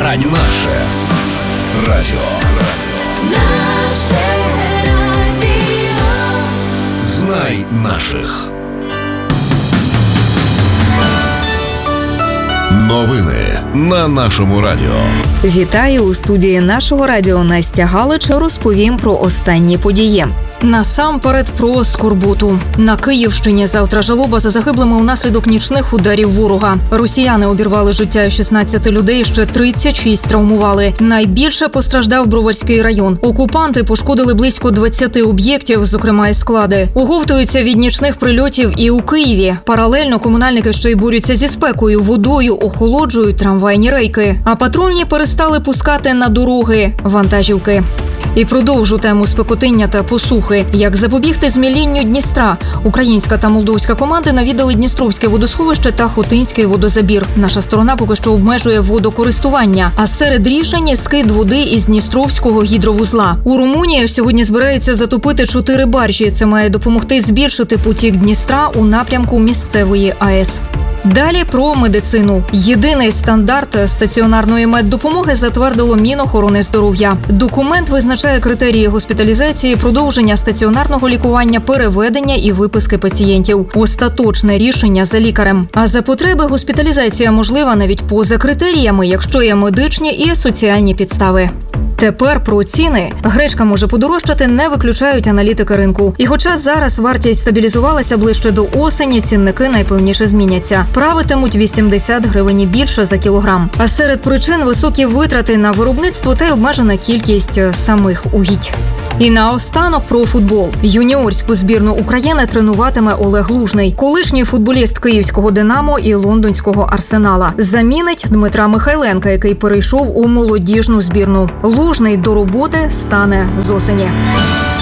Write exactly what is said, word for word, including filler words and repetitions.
радіо. Наше радіо. Наше радіо. Знай наших. Новини на нашому радіо. Вітаю у студії нашого радіо. Настя Галич. Розповім про останні події. Насамперед про скорботу. На Київщині завтра жалоба за загиблими унаслідок нічних ударів ворога. Росіяни обірвали життя шістнадцяти людей, ще тридцять шість травмували. Найбільше постраждав Броварський район. Окупанти пошкодили близько двадцяти об'єктів, зокрема і склади. Оговтуються від нічних прильотів і у Києві. Паралельно комунальники ще й борються зі спекою, водою, охолоджують трамвайні рейки. А патрульні перестали пускати на дороги вантажівки. І продовжу тему спекотиння та посухи. Як запобігти змілінню Дністра? Українська та молдовська команди навідали Дністровське водосховище та Хотинський водозабір. Наша сторона поки що обмежує водокористування. А серед рішень – скид води із Дністровського гідровузла. У Румунії сьогодні збираються затопити чотири баржі. Це має допомогти збільшити потік Дністра у напрямку місцевої АЕС. Далі про медицину. Єдиний стандарт стаціонарної меддопомоги затвердило Мінохорони здоров'я. Документ визначає критерії госпіталізації, продовження стаціонарного лікування, переведення і виписки пацієнтів. Остаточне рішення за лікарем. А за потреби госпіталізація можлива навіть поза критеріями, якщо є медичні і соціальні підстави. Тепер про ціни. Гречка може подорожчати, не виключають аналітики ринку. І хоча зараз вартість стабілізувалася ближче до осені, цінники найпевніше зміняться. Правитимуть вісімдесят гривень і більше за кілограм. А серед причин – високі витрати на виробництво та й обмежена кількість самих угідь. І наостанок про футбол. Юніорську збірну України тренуватиме Олег Лужний, колишній футболіст київського «Динамо» і лондонського «Арсенала». Замінить Дмитра Михайленка, який перейшов у молодіжну збірну. Лужний до роботи стане з осені.